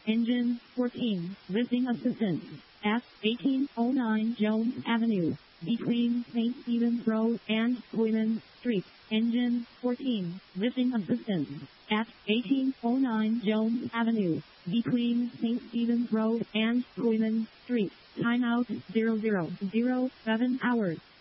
Engine 14, lifting assistance at 1809 Jones Avenue, between St. Stephen's Road and Squeeman Street. Engine 14, lifting assistance at 1809 Jones Avenue, between St. Stephen's Road and Squeeman Street. Timeout 0007 hours.